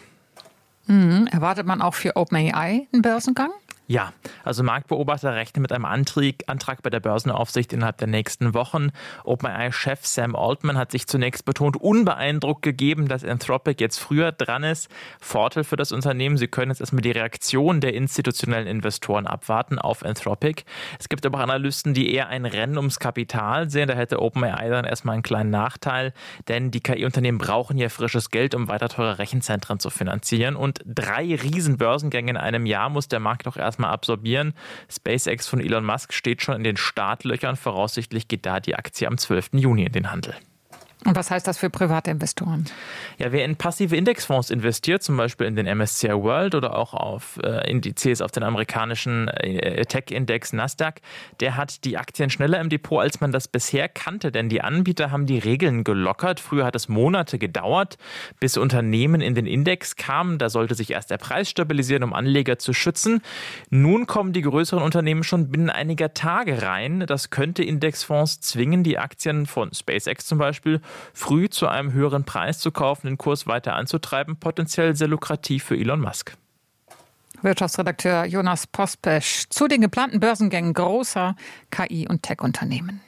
Speaker 4: Erwartet man auch für OpenAI einen Börsengang?
Speaker 1: Ja, also Marktbeobachter rechnen mit einem Antrag bei der Börsenaufsicht innerhalb der nächsten Wochen. OpenAI-Chef Sam Altman hat sich zunächst betont unbeeindruckt gegeben, dass Anthropic jetzt früher dran ist. Vorteil für das Unternehmen, sie können jetzt erstmal die Reaktion der institutionellen Investoren abwarten auf Anthropic. Es gibt aber auch Analysten, die eher ein Rennen ums Kapital sehen. Da hätte OpenAI dann erstmal einen kleinen Nachteil, denn die KI-Unternehmen brauchen ja frisches Geld, um weiter teure Rechenzentren zu finanzieren. Und 3 Riesenbörsengänge in einem Jahr muss der Markt auch erstmal absorbieren. SpaceX von Elon Musk steht schon in den Startlöchern. Voraussichtlich geht da die Aktie am 12. Juni in den Handel.
Speaker 4: Und was heißt das für private Investoren?
Speaker 1: Ja, wer in passive Indexfonds investiert, zum Beispiel in den MSCI World oder auch auf Indizes auf den amerikanischen Tech-Index Nasdaq, der hat die Aktien schneller im Depot, als man das bisher kannte, denn die Anbieter haben die Regeln gelockert. Früher hat es Monate gedauert, bis Unternehmen in den Index kamen. Da sollte sich erst der Preis stabilisieren, um Anleger zu schützen. Nun kommen die größeren Unternehmen schon binnen einiger Tage rein. Das könnte Indexfonds zwingen, die Aktien von SpaceX zum Beispiel früh zu einem höheren Preis zu kaufen, den Kurs weiter anzutreiben, potenziell sehr lukrativ für Elon Musk.
Speaker 4: Wirtschaftsredakteur Jonas Pospisch zu den geplanten Börsengängen großer KI- und Tech-Unternehmen.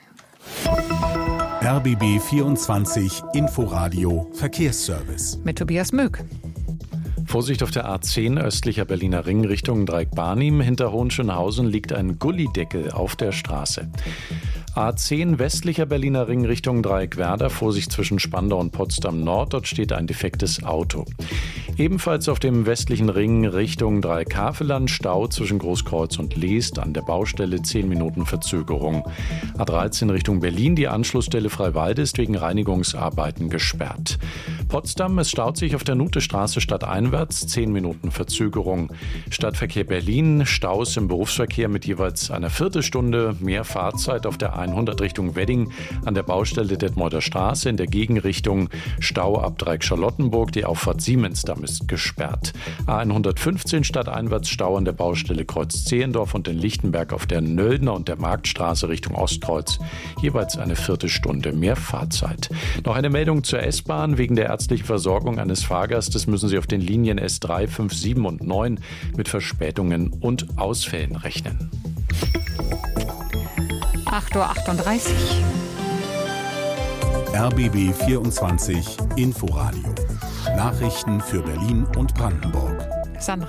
Speaker 7: RBB 24 Inforadio Verkehrsservice.
Speaker 4: Mit Tobias Möck.
Speaker 8: Vorsicht auf der A10 östlicher Berliner Ring Richtung Dreieck-Barnim. Hinter Hohenschönhausen liegt ein Gullideckel auf der Straße. A10 westlicher Berliner Ring Richtung Dreieckwerder. Vorsicht zwischen Spandau und Potsdam Nord. Dort steht ein defektes Auto. Ebenfalls auf dem westlichen Ring Richtung Dreieck-Havelland Stau zwischen Großkreuz und Leest. An der Baustelle 10 Minuten Verzögerung. A13 Richtung Berlin. Die Anschlussstelle Freiwalde ist wegen Reinigungsarbeiten gesperrt. Potsdam, es staut sich auf der Nutestraße stadteinwärts. 10 Minuten Verzögerung. Stadtverkehr Berlin. Staus im Berufsverkehr mit jeweils einer Viertelstunde. Mehr Fahrzeit auf der 100 Richtung Wedding. An der Baustelle Detmolder Straße. In der Gegenrichtung Stau ab Dreieck-Charlottenburg. Die Auffahrt Siemensdamm ist gesperrt. A115 stadteinwärts Stau an der Baustelle Kreuz-Zehendorf und in Lichtenberg auf der Nöldner und der Marktstraße Richtung Ostkreuz. Jeweils eine Viertelstunde mehr Fahrzeit. Noch eine Meldung zur S-Bahn. Wegen der ärztlichen Versorgung eines Fahrgastes müssen Sie auf den Linien S3, 5, 7 und 9 mit Verspätungen und Ausfällen rechnen.
Speaker 4: 8:38 Uhr.
Speaker 7: RBB 24 Inforadio. Nachrichten für Berlin und Brandenburg.
Speaker 4: Sandra